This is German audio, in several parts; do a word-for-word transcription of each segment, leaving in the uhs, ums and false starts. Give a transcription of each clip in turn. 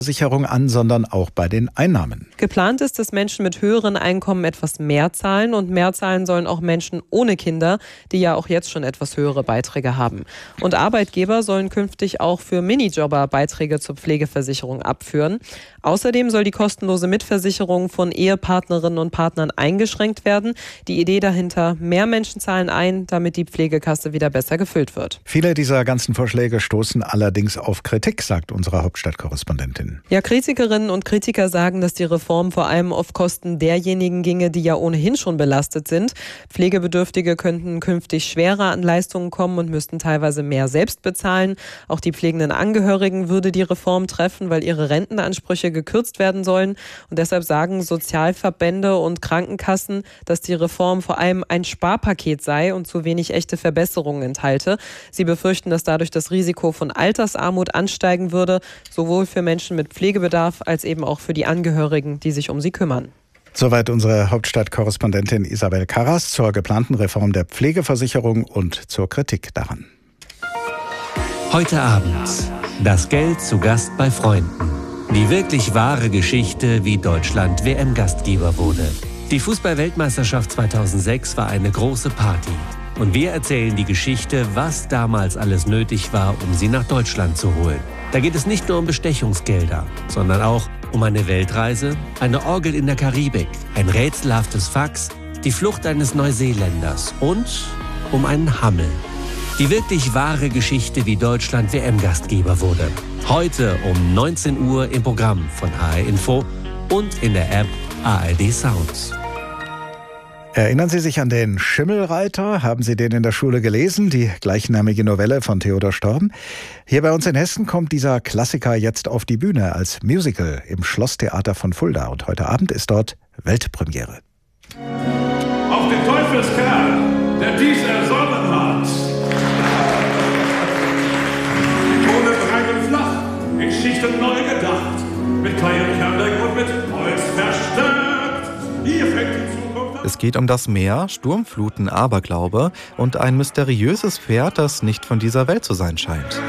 Versicherung an, sondern auch bei den Einnahmen. Geplant ist, dass Menschen mit höheren Einkommen etwas mehr zahlen und mehr zahlen sollen auch Menschen ohne Kinder, die ja auch jetzt schon etwas höhere Beiträge haben. Und Arbeitgeber sollen künftig auch für Minijobber Beiträge zur Pflegeversicherung abführen. Außerdem soll die kostenlose Mitversicherung von Ehepartnerinnen und Partnern eingeschränkt werden. Die Idee dahinter: mehr Menschen zahlen ein, damit die Pflegekasse wieder besser gefüllt wird. Viele dieser ganzen Vorschläge stoßen allerdings auf Kritik, sagt unsere Hauptstadtkorrespondentin. Ja, Kritikerinnen und Kritiker sagen, dass die Reform vor allem auf Kosten derjenigen ginge, die ja ohnehin schon belastet sind. Pflegebedürftige könnten künftig schwerer an Leistungen kommen und müssten teilweise mehr selbst bezahlen. Auch die pflegenden Angehörigen würde die Reform treffen, weil ihre Rentenansprüche gekürzt werden sollen. Und deshalb sagen Sozialverbände und Krankenkassen, dass die Reform vor allem ein Sparpaket sei und zu wenig echte Verbesserungen enthalte. Sie befürchten, dass dadurch das Risiko von Altersarmut ansteigen würde, sowohl für Menschen mit Pflegebedarf als eben auch für die Angehörigen, die sich um sie kümmern. Soweit unsere Hauptstadtkorrespondentin Isabel Karras zur geplanten Reform der Pflegeversicherung und zur Kritik daran. Heute Abend. Das Geld zu Gast bei Freunden. Die wirklich wahre Geschichte, wie Deutschland W M-Gastgeber wurde. Die Fußball-Weltmeisterschaft zweitausendsechs war eine große Party. Und wir erzählen die Geschichte, was damals alles nötig war, um sie nach Deutschland zu holen. Da geht es nicht nur um Bestechungsgelder, sondern auch um eine Weltreise, eine Orgel in der Karibik, ein rätselhaftes Fax, die Flucht eines Neuseeländers und um einen Hammel. Die wirklich wahre Geschichte, wie Deutschland W M-Gastgeber wurde. Heute um neunzehn Uhr im Programm von H R Info und in der App A R D Sounds. Erinnern Sie sich an den Schimmelreiter? Haben Sie den in der Schule gelesen? Die gleichnamige Novelle von Theodor Storm. Hier bei uns in Hessen kommt dieser Klassiker jetzt auf die Bühne als Musical im Schlosstheater von Fulda. Und heute Abend ist dort Weltpremiere. Auf den Teufelskerl, der dies ersonnen hat. Ohne breit und flach, in Schichten neu gedacht. Mit kleinem Kernwerk und mit Holz verstärkt. Hier fängt die Zukunft. Es geht um das Meer, Sturmfluten, Aberglaube und ein mysteriöses Pferd, das nicht von dieser Welt zu sein scheint.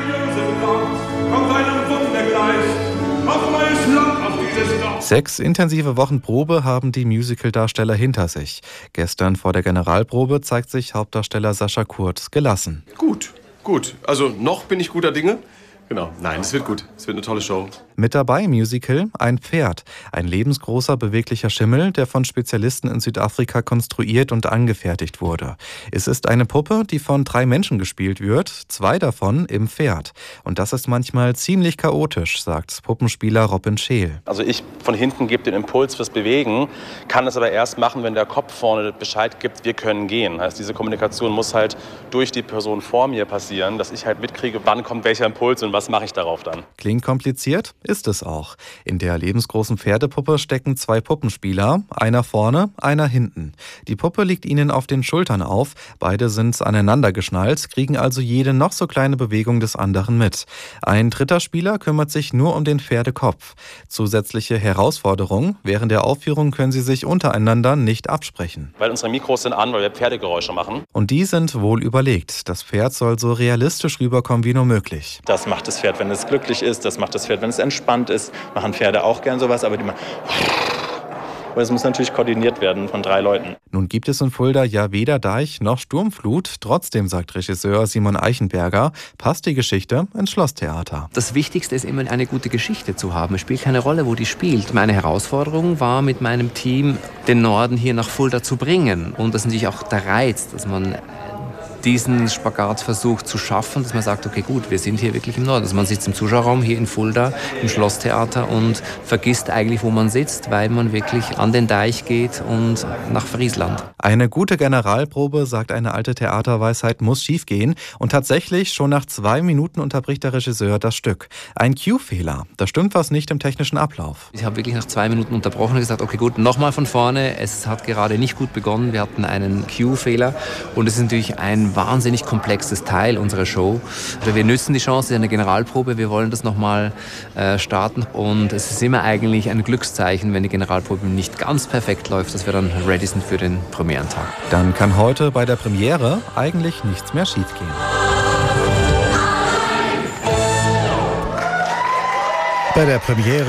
Sechs intensive Wochen Probe haben die Musicaldarsteller hinter sich. Gestern vor der Generalprobe zeigt sich Hauptdarsteller Sascha Kurz gelassen. Gut, gut. Also noch bin ich guter Dinge. Genau, nein, es wird gut. Es wird eine tolle Show. Mit dabei im Musical ein Pferd. Ein lebensgroßer, beweglicher Schimmel, der von Spezialisten in Südafrika konstruiert und angefertigt wurde. Es ist eine Puppe, die von drei Menschen gespielt wird, zwei davon im Pferd. Und das ist manchmal ziemlich chaotisch, sagt Puppenspieler Robin Scheel. Also ich von hinten gebe den Impuls fürs Bewegen, kann es aber erst machen, wenn der Kopf vorne Bescheid gibt, wir können gehen. Heißt, diese Kommunikation muss halt durch die Person vor mir passieren, dass ich halt mitkriege, wann kommt welcher Impuls und was mache ich darauf dann. Klingt kompliziert? Ist es auch. In der lebensgroßen Pferdepuppe stecken zwei Puppenspieler, einer vorne, einer hinten. Die Puppe liegt ihnen auf den Schultern auf, beide sind aneinander geschnallt, kriegen also jede noch so kleine Bewegung des anderen mit. Ein dritter Spieler kümmert sich nur um den Pferdekopf. Zusätzliche Herausforderung: während der Aufführung können sie sich untereinander nicht absprechen. Weil unsere Mikros sind an, weil wir Pferdegeräusche machen. Und die sind wohl überlegt. Das Pferd soll so realistisch rüberkommen wie nur möglich. Das macht das Pferd, wenn es glücklich ist, das macht das Pferd, wenn es entspannt ist. Machen Pferde auch gern sowas, aber die machen... Aber es muss natürlich koordiniert werden von drei Leuten. Nun gibt es in Fulda ja weder Deich noch Sturmflut. Trotzdem, sagt Regisseur Simon Eichenberger, passt die Geschichte ins Schlosstheater. Das Wichtigste ist immer, eine gute Geschichte zu haben. Es spielt keine Rolle, wo die spielt. Meine Herausforderung war, mit meinem Team den Norden hier nach Fulda zu bringen. Und das ist natürlich auch der Reiz, dass man diesen Spagat versucht zu schaffen, dass man sagt, okay gut, wir sind hier wirklich im Norden. Also man sitzt im Zuschauerraum hier in Fulda, im Schlosstheater und vergisst eigentlich, wo man sitzt, weil man wirklich an den Deich geht und nach Friesland. Eine gute Generalprobe, sagt eine alte Theaterweisheit, muss schiefgehen. Und tatsächlich, schon nach zwei Minuten unterbricht der Regisseur das Stück. Ein Cue-Fehler. Da stimmt was nicht im technischen Ablauf. Ich habe wirklich nach zwei Minuten unterbrochen und gesagt, okay gut, nochmal von vorne. Es hat gerade nicht gut begonnen. Wir hatten einen Cue-Fehler und es ist natürlich ein wahnsinnig komplexes Teil unserer Show. Wir nützen die Chance, es ist eine Generalprobe, wir wollen das nochmal äh, starten und es ist immer eigentlich ein Glückszeichen, wenn die Generalprobe nicht ganz perfekt läuft, dass wir dann ready sind für den Premierentag. Dann kann heute bei der Premiere eigentlich nichts mehr schiefgehen. Bei der Premiere